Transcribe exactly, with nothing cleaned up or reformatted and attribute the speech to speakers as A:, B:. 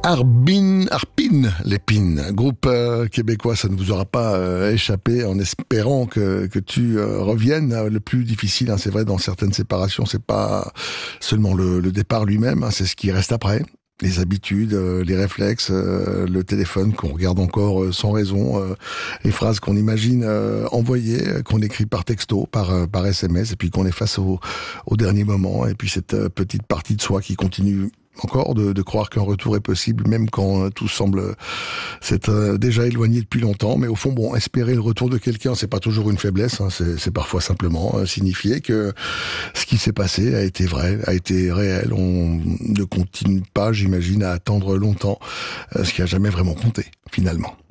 A: Arbin, Arpine Lépine, groupe euh, québécois, ça ne vous aura pas euh, échappé, en espérant que, que tu euh, reviennes. Le plus difficile, hein, c'est vrai, dans certaines séparations, c'est pas seulement le, le départ lui-même, hein, c'est ce qui reste après. Les habitudes, euh, les réflexes, euh, le téléphone qu'on regarde encore euh, sans raison, euh, les phrases qu'on imagine euh, envoyer, euh, qu'on écrit par texto, par euh, par S M S, et puis qu'on efface au, au dernier moment, et puis cette euh, petite partie de soi qui continue encore de, de croire qu'un retour est possible, même quand euh, tout semble s'être euh, déjà éloigné depuis longtemps. Mais au fond, bon, espérer le retour de quelqu'un, c'est pas toujours une faiblesse, hein, c'est, c'est parfois simplement euh, signifier que ce qui s'est passé a été vrai, a été réel. On ne continue pas, j'imagine, à attendre longtemps, euh, ce qui a jamais vraiment compté, finalement.